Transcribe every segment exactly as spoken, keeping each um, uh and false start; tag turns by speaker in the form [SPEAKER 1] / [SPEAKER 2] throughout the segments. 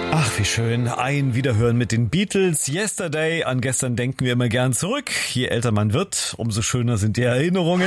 [SPEAKER 1] Ach, wie schön. Ein Wiederhören mit den Beatles. Yesterday. An gestern denken wir immer gern zurück. Je älter man wird, umso schöner sind die Erinnerungen.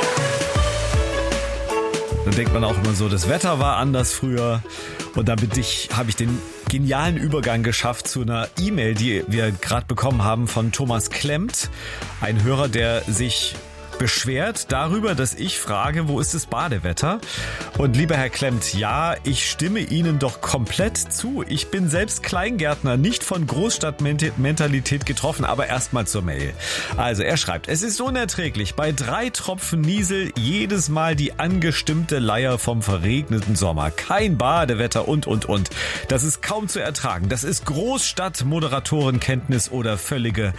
[SPEAKER 1] Dann denkt man auch immer so, das Wetter war anders früher. Und damit ich, habe ich den genialen Übergang geschafft zu einer E-Mail, die wir gerade bekommen haben von Thomas Klemmt. Ein Hörer, der sich beschwert darüber, dass ich frage, wo ist das Badewetter? Und lieber Herr Klemmt, ja, ich stimme Ihnen doch komplett zu. Ich bin selbst Kleingärtner, nicht von Großstadtmentalität getroffen, aber erstmal zur Mail. Also er schreibt, es ist unerträglich, bei drei Tropfen Niesel jedes Mal die angestimmte Leier vom verregneten Sommer. Kein Badewetter und, und, und. Das ist kaum zu ertragen. Das ist Großstadt-Moderatorenkenntnis oder völlige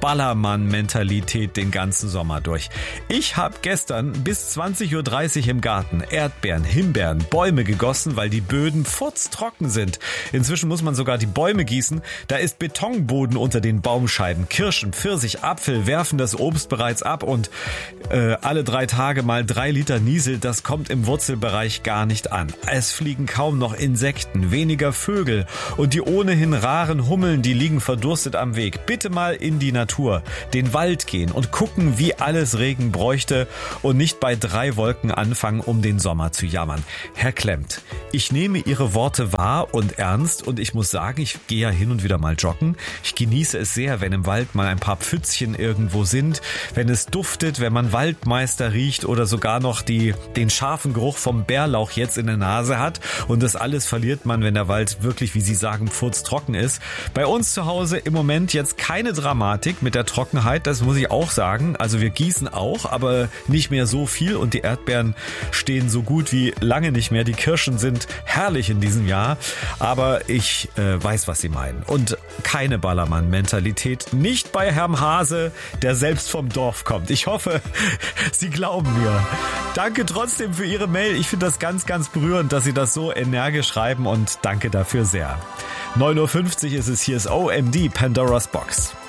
[SPEAKER 1] Ballermann-Mentalität den ganzen Sommer durch. Ich habe gestern bis zwanzig Uhr dreißig im Garten Erdbeeren, Himbeeren, Bäume gegossen, weil die Böden furztrocken sind. Inzwischen muss man sogar die Bäume gießen. Da ist Betonboden unter den Baumscheiben. Kirschen, Pfirsich, Apfel werfen das Obst bereits ab und äh, alle drei Tage mal drei Liter Niesel, das kommt im Wurzelbereich gar nicht an. Es fliegen kaum noch Insekten, weniger Vögel und die ohnehin raren Hummeln, die liegen verdurstet am Weg. Bitte mal in die Natur, den Wald gehen und gucken, wie alles Regen bräuchte und nicht bei drei Wolken anfangen, um den Sommer zu jammern. Herr Klemmt, ich nehme Ihre Worte wahr und ernst und ich muss sagen, ich gehe ja hin und wieder mal joggen. Ich genieße es sehr, wenn im Wald mal ein paar Pfützchen irgendwo sind, wenn es duftet, wenn man Waldmeister riecht oder sogar noch die, den scharfen Geruch vom Bärlauch jetzt in der Nase hat und das alles verliert man, wenn der Wald wirklich, wie Sie sagen, furztrocken ist. Bei uns zu Hause im Moment jetzt keine Dramatik mit der Trockenheit, das muss ich auch sagen. Also wir gießen auch, aber nicht mehr so viel und die Erdbeeren stehen so gut wie lange nicht mehr. Die Kirschen sind herrlich in diesem Jahr, aber ich äh, weiß, was Sie meinen. Und keine Ballermann-Mentalität, nicht bei Herrn Hase, der selbst vom Dorf kommt. Ich hoffe, Sie glauben mir. Danke trotzdem für Ihre Mail. Ich finde das ganz, ganz berührend, dass Sie das so energisch schreiben und danke dafür sehr. neun Uhr fünfzig ist es, hier ist O M D, Pandora's Box.